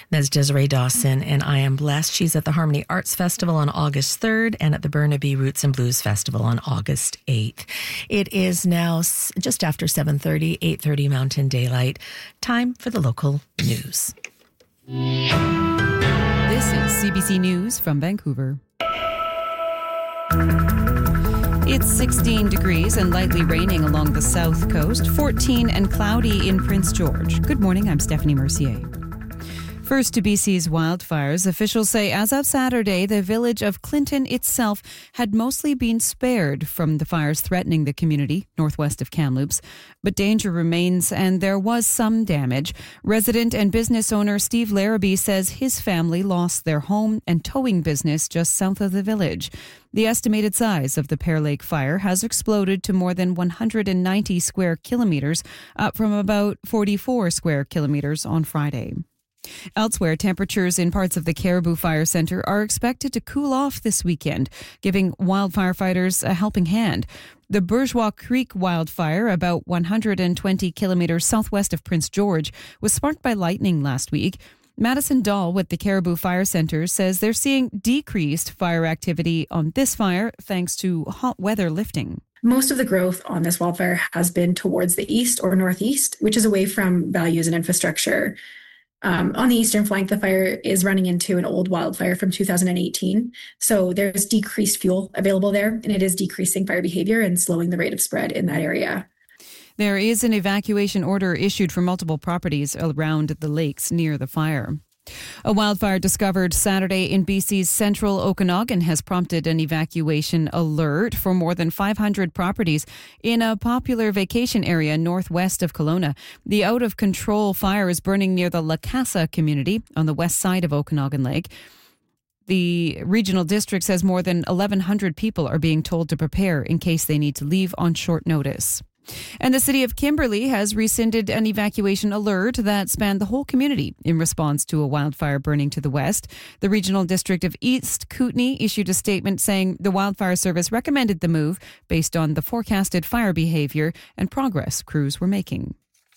That's Desiree Dawson, and I am blessed. She's at the Harmony Arts Festival on August 3rd and at the Burnaby Roots and Blues Festival on August 8th. It is now just after 7:30, 8:30 Mountain Daylight. Time for the local news. This is CBC News from Vancouver. It's 16 degrees and lightly raining along the south coast, 14 and cloudy in Prince George. Good morning, I'm Stephanie Mercier. First to BC's wildfires, officials say as of Saturday, the village of Clinton itself had mostly been spared from the fires threatening the community northwest of Kamloops. But danger remains and there was some damage. Resident and business owner Steve Larrabee says his family lost their home and towing business just south of the village. The estimated size of the Pear Lake fire has exploded to more than 190 square kilometres, up from about 44 square kilometres on Friday. Elsewhere, temperatures in parts of the Caribou Fire Centre are expected to cool off this weekend, giving wildfire fighters a helping hand. The Bourgeois Creek wildfire, about 120 kilometres southwest of Prince George, was sparked by lightning last week. Madison Dahl with the Caribou Fire Centre says they're seeing decreased fire activity on this fire thanks to hot weather lifting. Most of the growth on this wildfire has been towards the east or northeast, which is away from values and infrastructure. On the eastern flank, the fire is running into an old wildfire from 2018. So there's decreased fuel available there, and it is decreasing fire behavior and slowing the rate of spread in that area. There is an evacuation order issued for multiple properties around the lakes near the fire. A wildfire discovered Saturday in BC's central Okanagan has prompted an evacuation alert for more than 500 properties in a popular vacation area northwest of Kelowna. The out-of-control fire is burning near the La Casa community on the west side of Okanagan Lake. The regional district says more than 1,100 people are being told to prepare in case they need to leave on short notice. And the city of Kimberley has rescinded an evacuation alert that spanned the whole community in response to a wildfire burning to the west. The regional district of East Kootenay issued a statement saying the wildfire service recommended the move based on the forecasted fire behavior and progress crews were making.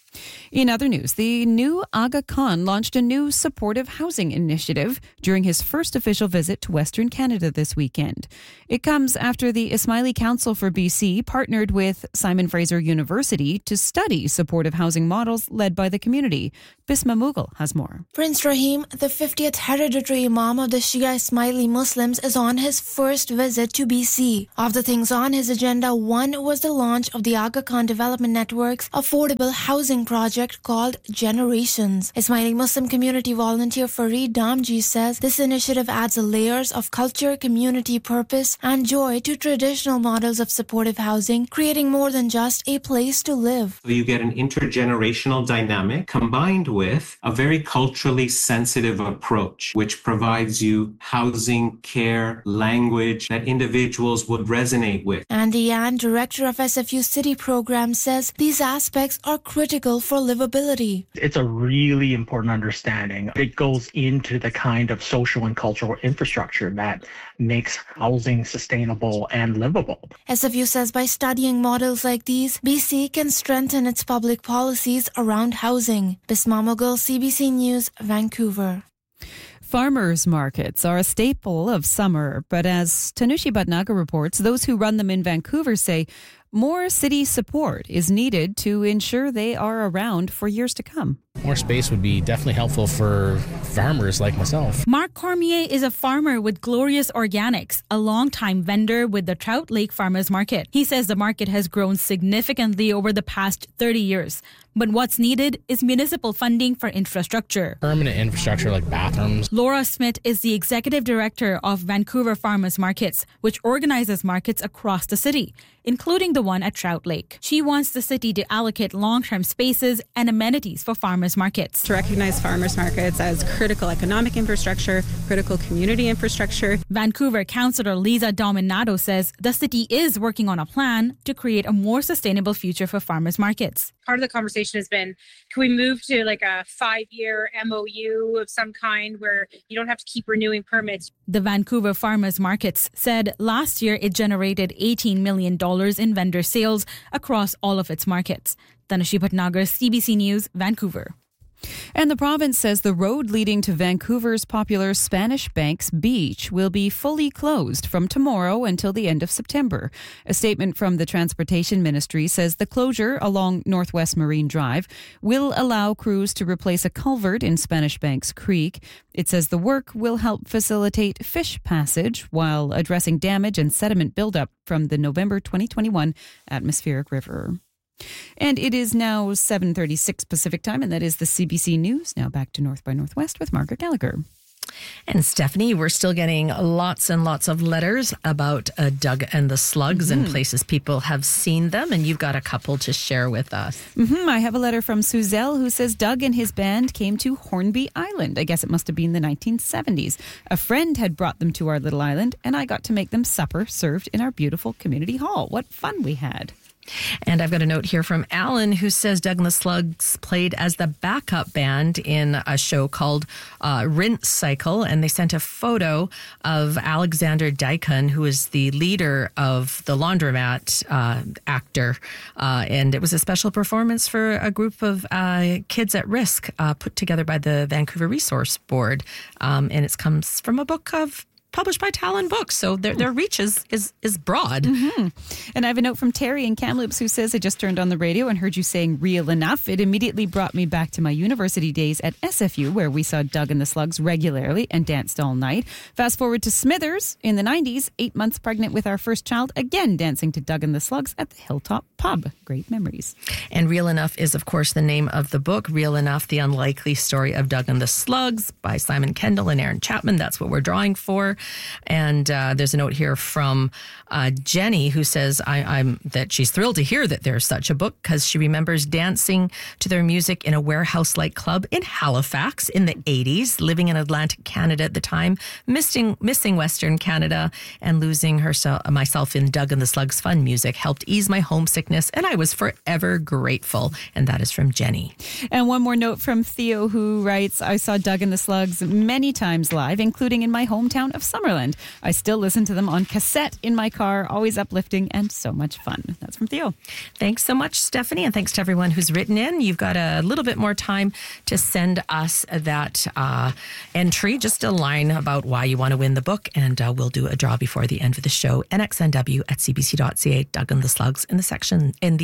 In other news, the new Aga Khan launched a new supportive housing initiative during his first official visit to Western Canada this weekend. It comes after the Ismaili Council for BC partnered with Simon Fraser University to study supportive housing models led by the community. Bisma Mughal has more. Prince Rahim, the 50th hereditary Imam of the Shia Ismaili Muslims, is on his first visit to BC. Of the things on his agenda, one was the launch of the Aga Khan Development Network's affordable housing project called Generations. Ismaili Muslim community volunteer Fareed Damji says this initiative adds layers of culture, community purpose, and joy to traditional models of supportive housing, creating more than just a place to live. So you get an intergenerational dynamic combined with a very culturally sensitive approach, which provides you housing, care, language that individuals would resonate with. Andy Yan, director of SFU City Program, says these aspects are critical for livability. It's a really important understanding. It goes into the kind of social and cultural infrastructure that makes housing sustainable and livable. SFU says by studying models like these, BC can strengthen its public policies around housing. Bisma Mughal, CBC News, Vancouver. Farmers markets are a staple of summer, but as Tanushi Bhatnagar reports, those who run them in Vancouver say more city support is needed to ensure they are around for years to come. More space would be definitely helpful for farmers like myself. Mark Cormier is a farmer with Glorious Organics, a longtime vendor with the Trout Lake Farmers Market. He says the market has grown significantly over the past 30 years. But what's needed is municipal funding for infrastructure. Permanent infrastructure like bathrooms. Laura Smith is the executive director of Vancouver Farmers Markets, which organizes markets across the city, including the one at Trout Lake. She wants the city to allocate long-term spaces and amenities for farmers markets. To recognize farmers markets as critical economic infrastructure, critical community infrastructure. Vancouver Councillor Lisa Dominato says the city is working on a plan to create a more sustainable future for farmers markets. Part of the conversation has been, can we move to like a 5-year MOU of some kind where you don't have to keep renewing permits? The Vancouver Farmers Markets said last year it generated $18 million in vendor sales across all of its markets. Tanushi Bhatnagar, CBC News, Vancouver. And the province says the road leading to Vancouver's popular Spanish Banks Beach will be fully closed from tomorrow until the end of September. A statement from the Transportation Ministry says the closure along Northwest Marine Drive will allow crews to replace a culvert in Spanish Banks Creek. It says the work will help facilitate fish passage while addressing damage and sediment buildup from the November 2021 atmospheric river. And it is now 7:36 Pacific time, and that is the CBC News. Now back to North by Northwest with Margaret Gallagher. And Stephanie, we're still getting lots and lots of letters about Doug and the Slugs and places people have seen them, and you've got a couple to share with us. I have a letter from Suzelle who says Doug and his band came to Hornby Island. I guess it must have been the 1970s. A friend had brought them to our little island, and I got to make them supper served in our beautiful community hall. What fun we had. And I've got a note here from Alan who says Doug and the Slugs played as the backup band in a show called Rinse Cycle, and they sent a photo of Alexander Daikon, who is the leader of the Laundromat actor, and it was a special performance for a group of kids at risk put together by the Vancouver Resource Board, and it comes from a book published by Talon Books, so their reach is broad. And I have a note from Terry in Kamloops who says, I just turned on the radio and heard you saying real enough. It immediately brought me back to my university days at SFU, where we saw Doug and the Slugs regularly and danced all night. Fast forward to Smithers in the 90s, 8 months pregnant with our first child, again dancing to Doug and the Slugs at the Hilltop Pub. Great memories. And Real Enough is, of course, the name of the book, Real Enough, The Unlikely Story of Doug and the Slugs by Simon Kendall and Aaron Chapman. That's what we're drawing for. And there's a note here from Jenny who says that she's thrilled to hear that there's such a book because she remembers dancing to their music in a warehouse-like club in Halifax in the 80s, living in Atlantic Canada at the time, missing Western Canada, and losing myself in Doug and the Slugs fun music helped ease my homesickness, and I was forever grateful. And that is from Jenny. And one more note from Theo who writes, I saw Doug and the Slugs many times live, including in my hometown of Summerland. I still listen to them on cassette in my car, always uplifting and so much fun. That's from Theo. Thanks so much, Stephanie, and thanks to everyone who's written in. You've got a little bit more time to send us that entry, just a line about why you want to win the book, and we'll do a draw before the end of the show. nxnw@cbc.ca, Doug and the Slugs in the section, in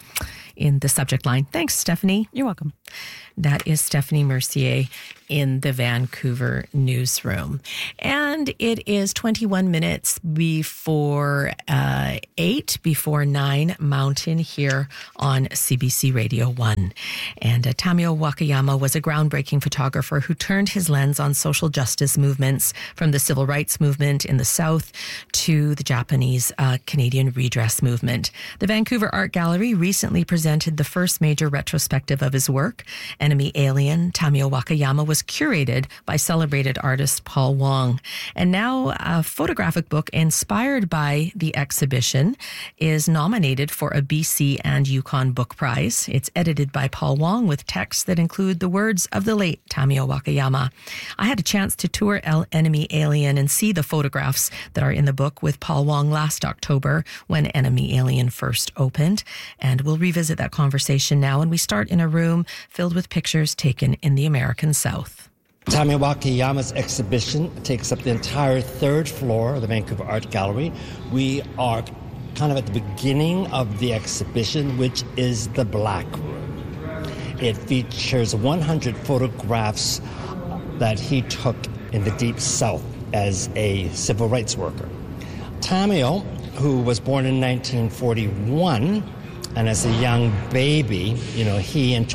the subject line. Thanks, Stephanie. You're welcome. That is Stephanie Mercier in the Vancouver newsroom. And it is 21 minutes before 8, before 9 Mountain here on CBC Radio 1. And Tamio Wakayama was a groundbreaking photographer who turned his lens on social justice movements from the civil rights movement in the South to the Japanese Canadian redress movement. The Vancouver Art Gallery recently presented the first major retrospective of his work. Enemy Alien, Tamio Wakayama, was curated by celebrated artist Paul Wong. And now a photographic book inspired by the exhibition is nominated for a BC and Yukon Book Prize. It's edited by Paul Wong with texts that include the words of the late Tamio Wakayama. I had a chance to tour Enemy Alien and see the photographs that are in the book with Paul Wong last October when Enemy Alien first opened. And we'll revisit that conversation now. And we start in a room filled with pictures taken in the American South. Tamio Wakayama's exhibition takes up the entire third floor of the Vancouver Art Gallery. We are kind of at the beginning of the exhibition, which is the Black Room. It features 100 photographs that he took in the Deep South as a civil rights worker. Tamio, who was born in 1941, and as a young baby, he and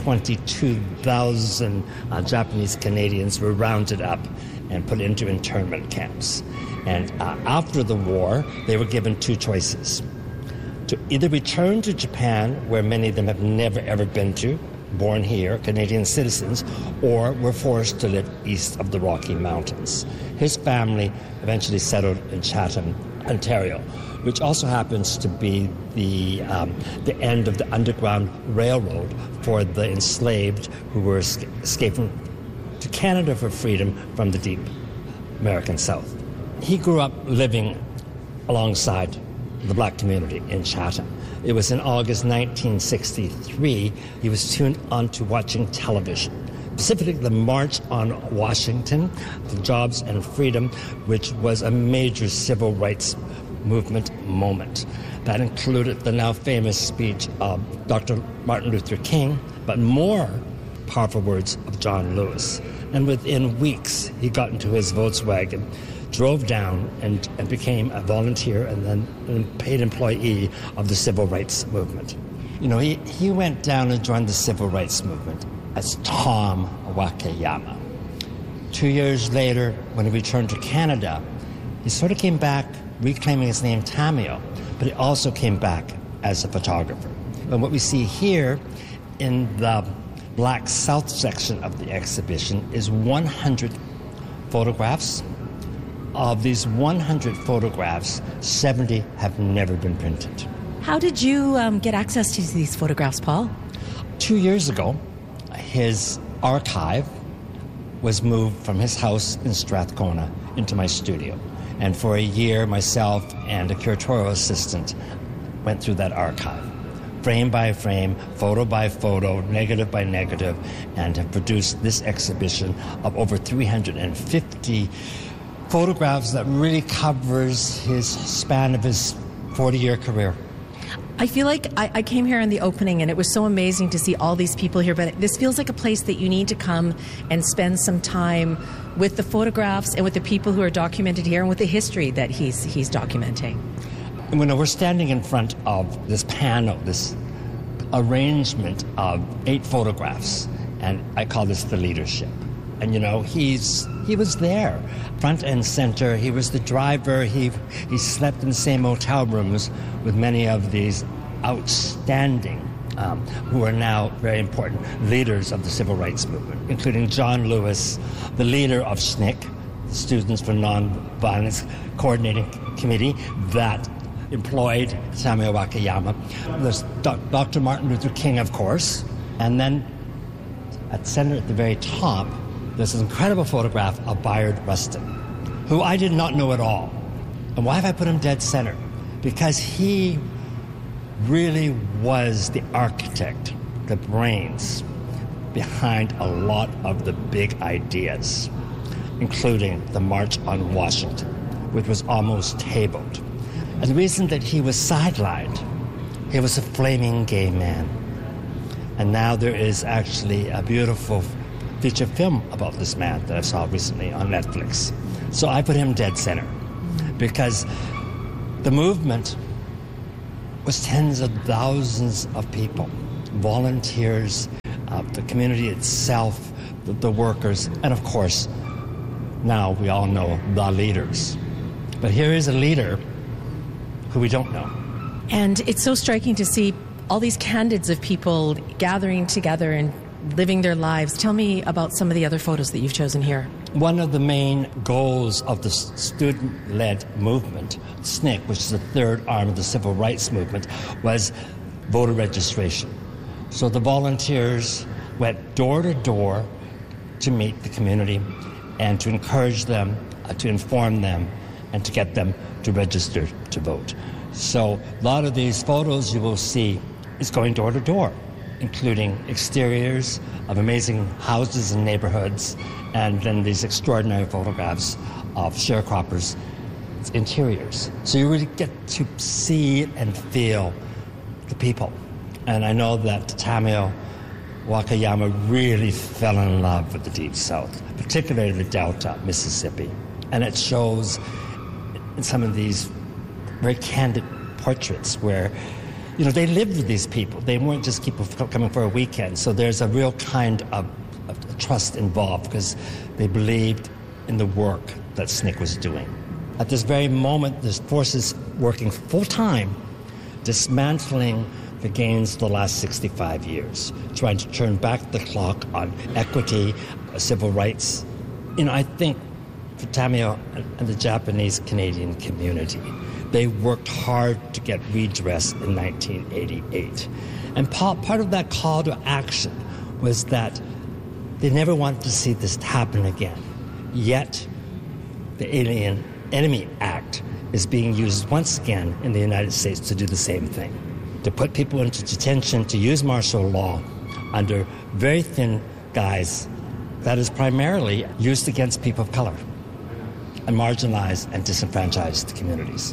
22,000 Japanese Canadians were rounded up and put into internment camps. And after the war, they were given two choices: to either return to Japan, where many of them have never ever been to, born here, Canadian citizens, or were forced to live east of the Rocky Mountains. His family eventually settled in Chatham, Ontario, which also happens to be the end of the Underground Railroad for the enslaved who were escaping to Canada for freedom from the deep American South. He grew up living alongside the black community in Chatham. It was in August 1963 he was tuned on to watching television specifically the March on Washington, the Jobs and Freedom, which was a major civil rights movement moment. That included the now famous speech of Dr. Martin Luther King, but more powerful words of John Lewis. And within weeks, he got into his Volkswagen, drove down and became a volunteer and then a paid employee of the civil rights movement. You know, he went down and joined the civil rights movement as Tom Wakayama. 2 years later, when he returned to Canada, he sort of came back reclaiming his name Tamio, but he also came back as a photographer. And what we see here in the Black South section of the exhibition is 100 photographs. Of these 100 photographs, 70 have never been printed. How did you get access to these photographs, Paul? 2 years ago, his archive was moved from his house in Strathcona into my studio. And for a year, myself and a curatorial assistant went through that archive, frame by frame, photo by photo, negative by negative, and have produced this exhibition of over 350 photographs that really covers his span of his 40-year career. I feel like I came here in the opening and it was so amazing to see all these people here, but this feels like a place that you need to come and spend some time with the photographs and with the people who are documented here and with the history that he's documenting. And when we're standing in front of this panel, this arrangement of 8 photographs, and I call this the leadership. And you know, he was there, front and center. He was the driver. He slept in the same hotel rooms with many of these outstanding, who are now very important leaders of the civil rights movement, including John Lewis, the leader of SNCC, the Students for Nonviolence Coordinating Committee, that employed Tamio Wakayama. There's Dr. Martin Luther King, of course, and then at center at the very top, there's an incredible photograph of Bayard Rustin, who I did not know at all. And why have I put him dead center? Because he really was the architect, the brains behind a lot of the big ideas, including the March on Washington, which was almost tabled. And the reason that he was sidelined, he was a flaming gay man. And now there is actually a beautiful feature film about this man that I saw recently on Netflix. So I put him dead center because the movement was tens of thousands of people, volunteers, the community itself, the workers, and of course, now we all know the leaders. But here is a leader who we don't know. And it's so striking to see all these candidates of people gathering together and living their lives. Tell me about some of the other photos that you've chosen here. One of the main goals of the student-led movement, SNCC, which is the third arm of the civil rights movement, was voter registration. So the volunteers went door to door to meet the community and to encourage them, to inform them, and to get them to register to vote. So a lot of these photos you will see is going door to door, including exteriors of amazing houses and neighborhoods, and then these extraordinary photographs of sharecroppers' interiors. So you really get to see and feel the people. And I know that Tamio Wakayama really fell in love with the Deep South, particularly the Delta, Mississippi. And it shows in some of these very candid portraits where, you know, they lived with these people. They weren't just people coming for a weekend. So there's a real kind of trust involved because they believed in the work that SNCC was doing. At this very moment, there's forces working full-time, dismantling the gains of the last 65 years, trying to turn back the clock on equity, civil rights. You know, I think for Tamio and the Japanese-Canadian community, they worked hard to get redress in 1988. And part of that call to action was that they never wanted to see this happen again. Yet, the Alien Enemy Act is being used once again in the United States to do the same thing, to put people into detention, to use martial law under very thin guise that is primarily used against people of color and marginalized and disenfranchised communities.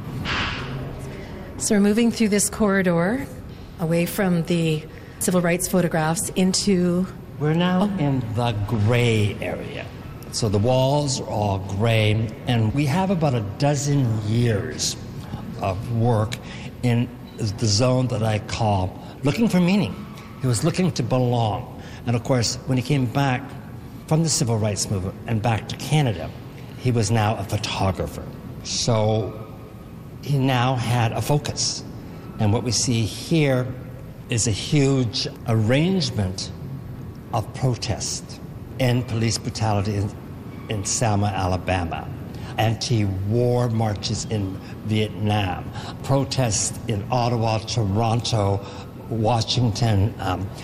So we're moving through this corridor away from the civil rights photographs into... We're now in the gray area. So the walls are all gray, and we have about a dozen years of work in the zone that I call looking for meaning. He was looking to belong. And of course, when he came back from the civil rights movement and back to Canada, he was now a photographer. So he now had a focus. And what we see here is a huge arrangement of protest and police brutality in Selma, Alabama, anti-war marches in Vietnam, protests in Ottawa, Toronto, Washington.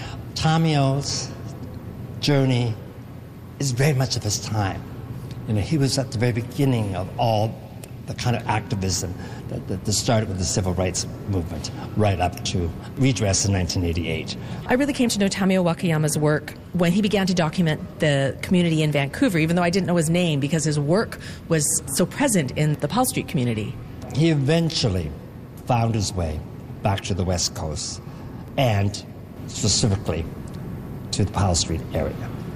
Tamio's journey is very much of his time. He was at the very beginning of all the kind of activism that started with the civil rights movement right up to redress in 1988. I really came to know Tamio Wakayama's work when he began to document the community in Vancouver, even though I didn't know his name because his work was so present in the Powell Street community. He eventually found his way back to the West Coast and specifically to the Powell Street area.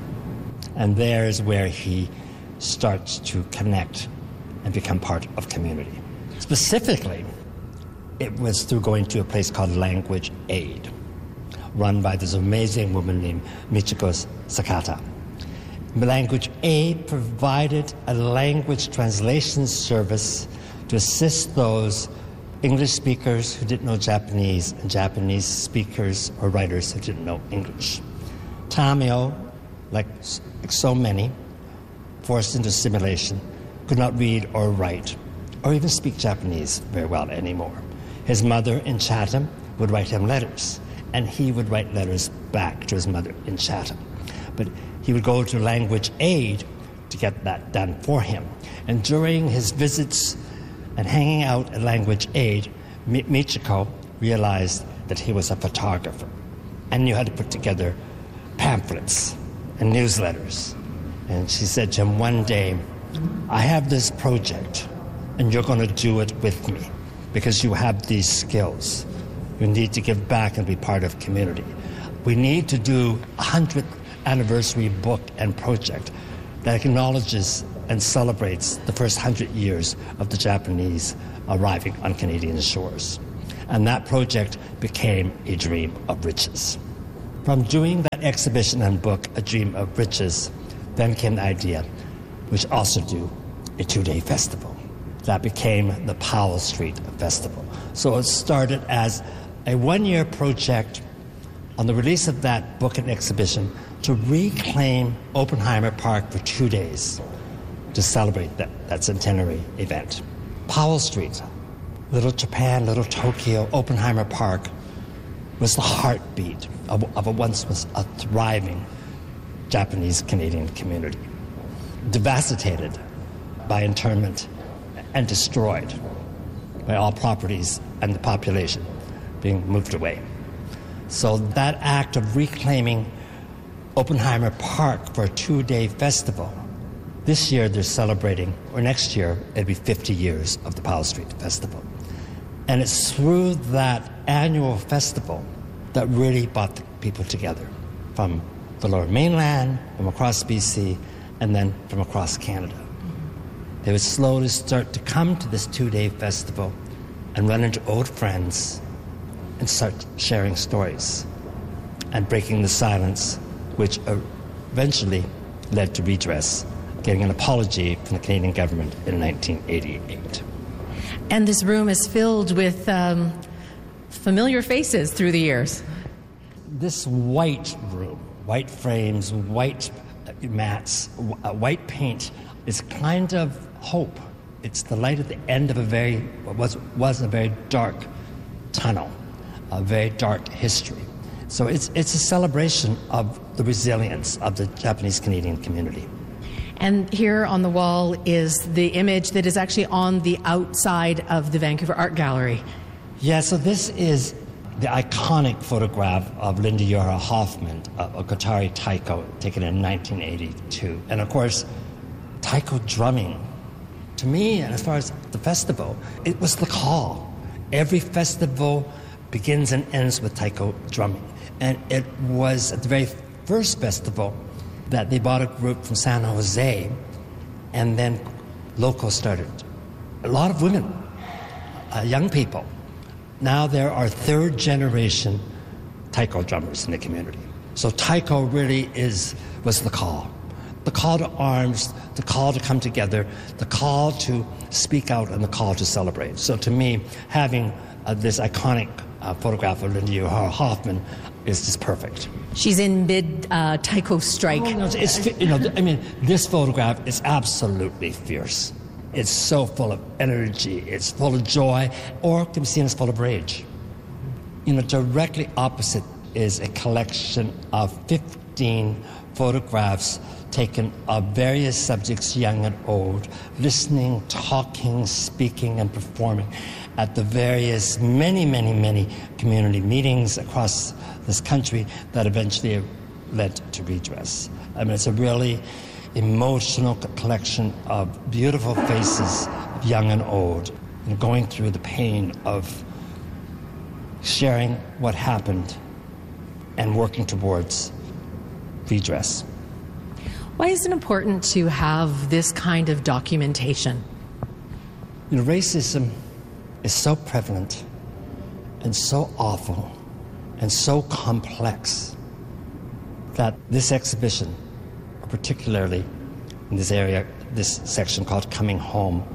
And there's where he starts to connect and become part of community. Specifically, it was through going to a place called Language Aid, run by this amazing woman named Michiko Sakata. Language Aid provided a language translation service to assist those English speakers who didn't know Japanese and Japanese speakers or writers who didn't know English. Tamio, like so many, forced into assimilation, could not read or write or even speak Japanese very well anymore. His mother in Chatham would write him letters, and he would write letters back to his mother in Chatham. But he would go to Language Aid to get that done for him. And during his visits and hanging out at Language Aid, Michiko realized that he was a photographer and knew how to put together pamphlets and newsletters. And she said to him one day, I have this project, and you're going to do it with me because you have these skills. You need to give back and be part of community. We need to do a 100th anniversary book and project that acknowledges and celebrates the first 100 years of the Japanese arriving on Canadian shores. And that project became A Dream of Riches. From doing that exhibition and book, A Dream of Riches, then came the idea, we should also do a 2-day festival. That became the Powell Street Festival. So it started as a 1-year project on the release of that book and exhibition to reclaim Oppenheimer Park for 2 days to celebrate that centenary event. Powell Street, Little Japan, Little Tokyo, Oppenheimer Park was the heartbeat of what once was a thriving Japanese-Canadian community, devastated by internment and destroyed by all properties and the population being moved away. So that act of reclaiming Oppenheimer Park for a 2-day festival, this year they're celebrating, or next year it'll be 50 years of the Powell Street Festival. And it's through that annual festival that really brought the people together from the Lower Mainland, from across BC, and then from across Canada. They would slowly start to come to this 2-day festival and run into old friends and start sharing stories and breaking the silence, which eventually led to redress, getting an apology from the Canadian government in 1988. And this room is filled with familiar faces through the years. This white room, white frames, white mats, white paint, is kind of hope. It's the light at the end of what was a very dark tunnel, a very dark history. So it's a celebration of the resilience of the Japanese-Canadian community. And here on the wall is the image that is actually on the outside of the Vancouver Art Gallery. Yeah, so this is the iconic photograph of Linda Uriah Hoffman of Guitarri taiko, taken in 1982. And of course, taiko drumming, to me, and as far as the festival, it was the call. Every festival begins and ends with taiko drumming. And it was at the very first festival that they brought a group from San Jose, and then Loco started. A lot of women, young people. Now there are third-generation taiko drummers in the community. So taiko really was the call to arms, the call to come together, the call to speak out, and the call to celebrate. So to me, having this iconic photograph of Linda Uriah Hoffman is just perfect. She's in mid taiko strike. This photograph is absolutely fierce. It's so full of energy, it's full of joy, or it can be seen as full of rage. Directly opposite is a collection of 15 photographs taken of various subjects, young and old, listening, talking, speaking, and performing at the various many community meetings across this country that eventually led to Redress. It's a really emotional collection of beautiful faces of young and old, and going through the pain of sharing what happened and working towards redress. Why is it important to have this kind of documentation? Racism is so prevalent and so awful and so complex that this exhibition, particularly in this area, this section called Coming Home,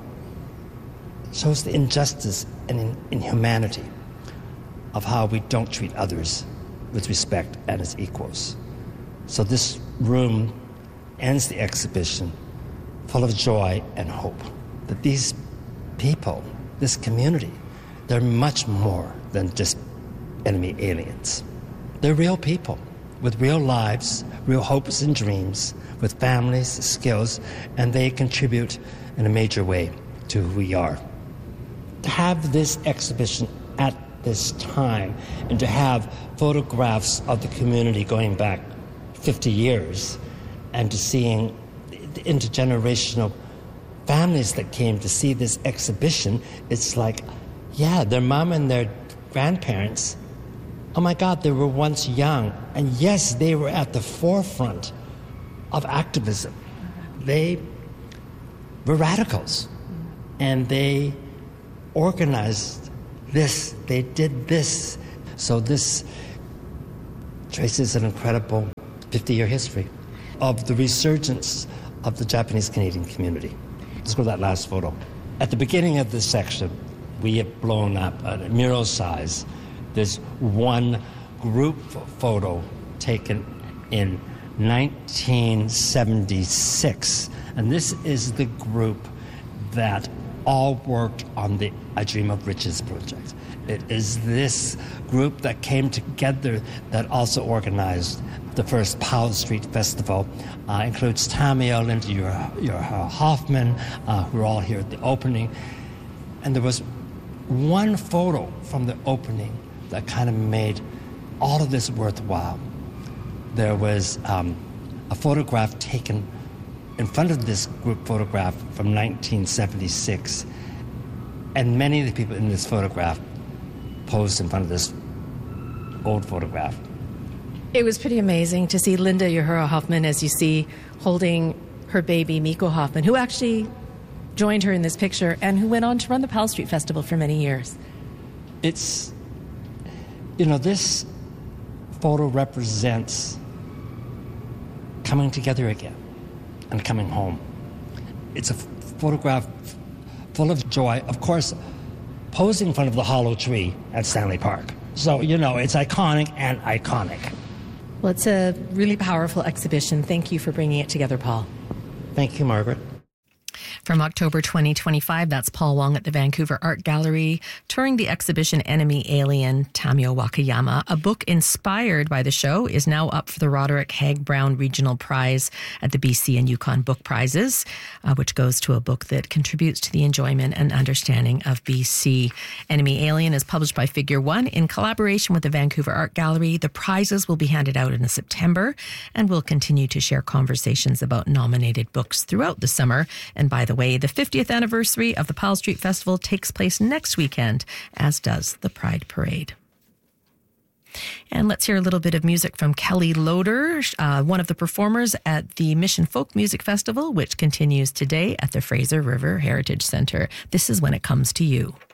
shows the injustice and inhumanity of how we don't treat others with respect and as equals. So this room ends the exhibition full of joy and hope that these people, this community, they're much more than just enemy aliens. They're real people with real lives, real hopes and dreams, with families, skills, and they contribute in a major way to who we are. To have this exhibition at this time and to have photographs of the community going back 50 years and to seeing the intergenerational families that came to see this exhibition, it's like, yeah, their mom and their grandparents, oh my God, they were once young. And yes, they were at the forefront of activism. They were radicals. And they organized this, they did this. So this traces an incredible 50-year history of the resurgence of the Japanese-Canadian community. Let's go to that last photo. At the beginning of this section, we have blown up at mural size. There's one group photo taken in 1976. And this is the group that all worked on the I Dream of Riches project. It is this group that came together that also organized the first Powell Street Festival. Includes Tamio, Linda Uriah Hoffman, who were all here at the opening. And there was one photo from the opening that kind of made all of this worthwhile. There was a photograph taken in front of this group photograph from 1976. And many of the people in this photograph posed in front of this old photograph. It was pretty amazing to see Linda Uriah Hoffman, as you see, holding her baby, Miko Hoffman, who actually joined her in this picture and who went on to run the Powell Street Festival for many years. It's, this photo represents coming together again and coming home. It's a photograph full of joy, of course, posing in front of the hollow tree at Stanley Park. So, it's iconic and iconic. Well, it's a really powerful exhibition. Thank you for bringing it together, Paul. Thank you, Margaret. From October 2025, that's Paul Wong at the Vancouver Art Gallery, touring the exhibition Enemy Alien, Tamio Wakayama. A book inspired by the show is now up for the Roderick Haig Brown Regional Prize at the BC and Yukon Book Prizes, which goes to a book that contributes to the enjoyment and understanding of BC. Enemy Alien is published by Figure One in collaboration with the Vancouver Art Gallery. The prizes will be handed out in September, and we'll continue to share conversations about nominated books throughout the summer. And by the way, the 50th anniversary of the Powell Street Festival takes place next weekend, as does the Pride Parade. And let's hear a little bit of music from Kelly Loader, one of the performers at the Mission Folk Music Festival, which continues today at the Fraser River Heritage Center. This is When It Comes to You.